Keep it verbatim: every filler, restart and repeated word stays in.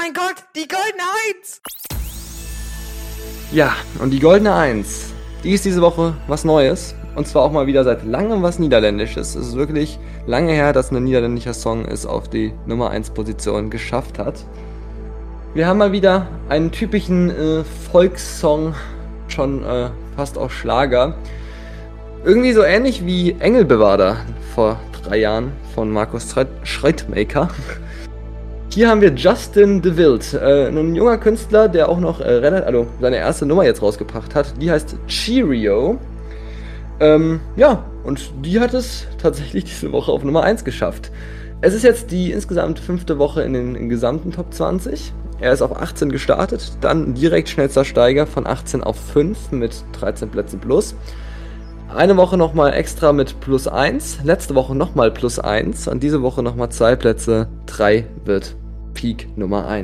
mein Gott, die goldene Eins! Ja, und die goldene Eins, die ist diese Woche was Neues. Und zwar auch mal wieder seit langem was Niederländisches. Es ist wirklich lange her, dass ein niederländischer Song es auf die Nummer eins Position geschafft hat. Wir haben mal wieder einen typischen äh, Volkssong, schon äh, fast auch Schlager. Irgendwie so ähnlich wie Engelbewahrder vor drei Jahren von Markus Schreitmaker. Hier haben wir Justin de Wild, äh, ein junger Künstler, der auch noch äh, relativ, also seine erste Nummer jetzt rausgebracht hat. Die heißt Cheerio. Ähm, ja, und die hat es tatsächlich diese Woche auf Nummer eins geschafft. Es ist jetzt die insgesamt fünfte Woche in den in gesamten Top zwanzig. Er ist auf achtzehn gestartet, dann direkt schnellster Steiger von achtzehn auf fünf mit dreizehn Plätzen plus. Eine Woche nochmal extra mit plus eins, letzte Woche nochmal plus eins und diese Woche nochmal zwei Plätze, drei wird Peak Nummer eins.